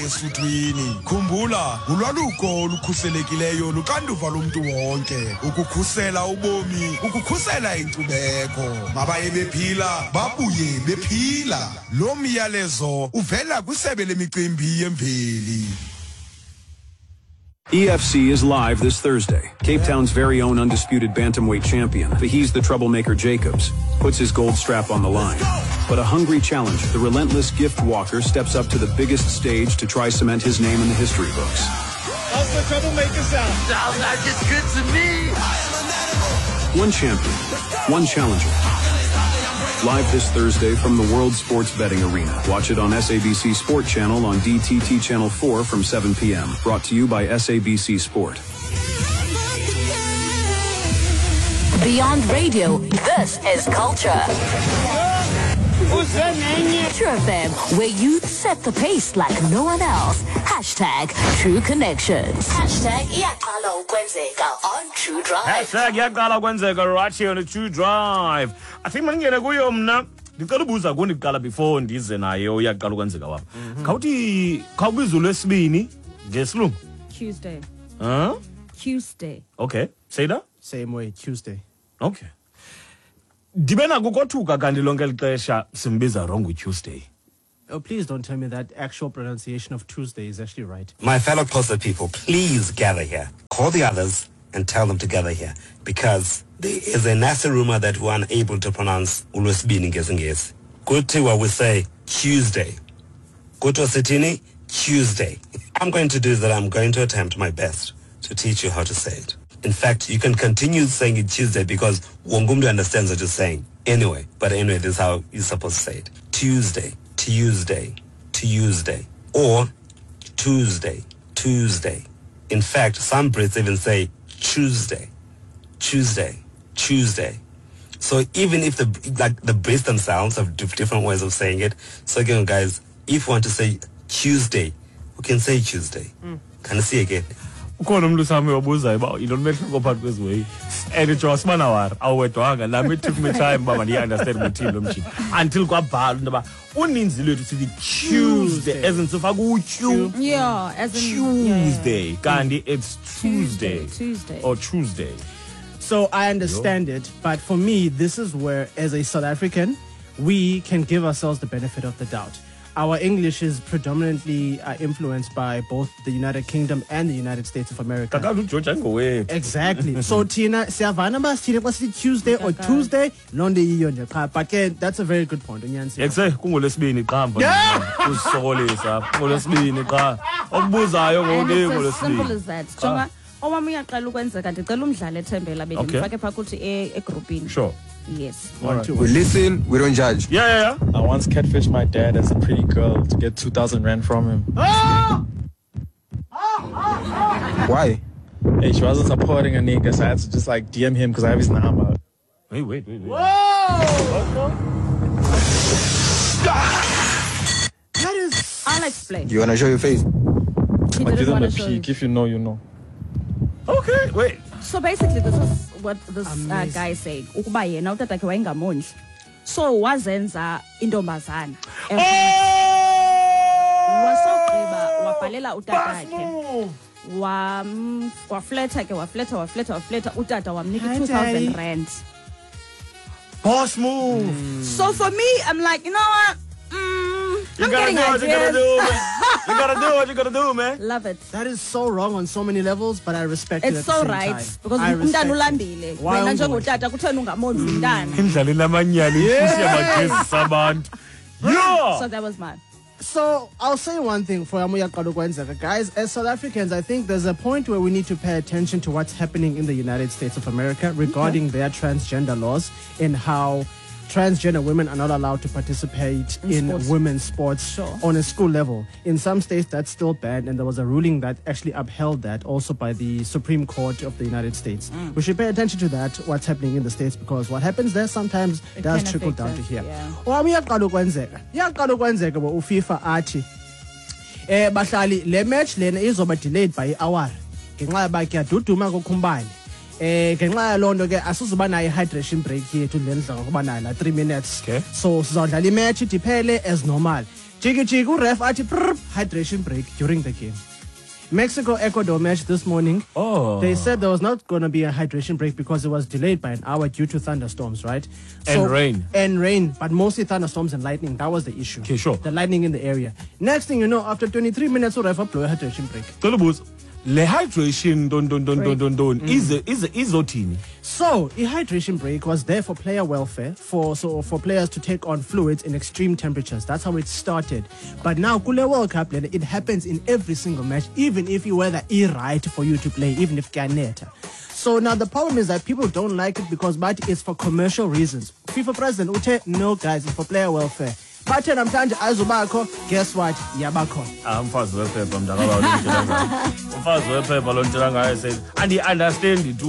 esuthwini. Khumbula, ulwaluko olukhuselekileyo luxanduva lomntu wonke. Ukukhusela ubomi, ukukhusela inkcubeko. Mabaye bephila, babuye bephila. Lo myalezo uvela kwisebe lemicimbi yemveli. EFC is live this Thursday. Cape Town's very own undisputed bantamweight champion, He's the Troublemaker Jacobs, puts his gold strap on the line. But a hungry challenger, the relentless gift walker, steps up to the biggest stage to try cement his name in the history books. How's the Troublemaker sound? Sounds like it's good to me. One champion, one challenger. Live this Thursday from the World Sports Betting Arena. Watch it on SABC Sport Channel on DTT Channel 4 from 7 p.m. Brought to you by SABC Sport. Beyond radio, this is culture. True FM, where you set the pace like no one else. Hashtag True Connections. Hashtag iyaqala ukwenzeka on True Drive. Hashtag iyaqala ukwenzeka right here on the True Drive. I think mangene kuyo mna ngicela ubuza kundiqala before ndize naye uyaqala ukwenzeka wapha. Khawuthi khawubiza uLwesibini ngesilungu. Tuesday. Huh? Tuesday. Okay. Say that? Same way, Tuesday. Okay. Dibena kukothuka kanti lonke lixesha simbiza wrong with Tuesday. Oh, please don't tell me that actual pronunciation of Tuesday is actually right. My fellow Xhosa people, please gather here. Call the others and tell them to gather here. Because there is a nasty rumor that we're unable to pronounce uLwesibini ngesingesi. Kuthiwa we say Tuesday. Kuthiwa sithini? Tuesday. I'm going to do that. I'm going to attempt my best to teach you how to say it. In fact, you can continue saying it Tuesday because Wongumdu understands what you're saying. Anyway, this is how you're supposed to say it. Tuesday, Tuesday, Tuesday. Or Tuesday, Tuesday. In fact, some Brits even say Tuesday, Tuesday, Tuesday. So even if the Brits themselves have different ways of saying it. So again, guys, if you want to say Tuesday, we can say Tuesday. Can I see again? Ukhona umuntu sami wabuza uba inonimehluko phakathi kweziweyi and Josman awar awedwanga nami it took me time baba ndiya understand ukuthi lo mjini until kwabhala into ba uninzi lwethu sithi Tuesday as in sofa ku yeah as in Tuesday kanti it's Tuesday or Tuesday. So I understand it, but for me this is where as a South African we can give ourselves the benefit of the doubt. Our English is predominantly influenced by both the United Kingdom and the United States of America. Exactly. So Tina, Tuesday or Tuesday, but that's a very good point. Simple as that. Owami uyaqala ukwenzeka ndicela umdlalo eThembela bendifake phakuthi egroupini. Sure. Yes. Right. We listen, we don't judge. Yeah. I once catfished my dad as a pretty girl to get 2,000 rand from him. Why? Hey, she wasn't supporting a nigga, so I had to just like DM him because I have his number. Wait. Whoa! That is... I'll explain. You want to show your face? He But give didn't them want a to show peek. If you know, you know. Okay, wait. So basically this is what this guy said. Ukuba yena utatakhe wayengamondli. So wazenza intombazana. Wasogqiba wabhalela utatakhe. Wafleta utata wamnika 2,000 rand. Boss move. So for me, I'm like, you know what? You gotta do what you gotta do, man. You gotta do what you gotta do, man. Love it. That is so wrong on so many levels, but I respect it. It's so right because umntana ulambile. Wena njengotata kuthena ungamondli umntana. Imidlalo lamanyani ifusi yamagesi sabantu. Yeah. So that was mine. So I'll say one thing for Amuya Kadokwenzeka, guys. As South Africans, I think there's a point where we need to pay attention to what's happening in the United States of America regarding their transgender laws and how transgender women are not allowed to participate in women's sports on a school level. In some states, that's still banned, and there was a ruling that actually upheld that also by the Supreme Court of the United States. We should pay attention to that, what's happening in the states, because what happens there sometimes does trickle down to here. FIFA athi bahlali le match lena izoba delayed by i-hour ngenxa yoba kuyaduduma kokhumbane ngenxa yalonto ke asizuba nayo hydration break yethu lendlela ngokuba nayo la 3 minutes. Okay. So sizawudlala imatch iphele as normal. Jiggy ref ati hydration break during the game. Mexico-Ecuador match this morning. Oh. They said there was not going to be a hydration break because it was delayed by an hour due to thunderstorms, right? And rain. And rain, but mostly thunderstorms and lightning. That was the issue. Okay, sure. The lightning in the area. Next thing you know, after 23 minutes, ref blew a hydration break. Le hydration is otini. So, a hydration break was there for player welfare, for players to take on fluids in extreme temperatures. That's how it started. But now, Kule World Cup, it happens in every single match, even if you weather is right for you to play, even if Caneta. So now the problem is that people don't like it because but it's for commercial reasons. FIFA president Ute, no guys, it's for player welfare. But namhlanje azubakho, guess what? Yabakho. Umfazi wephepha mntaka bawo lo ntshelanga. Umfazi wephepha lo ntshelanga said, and he understand it.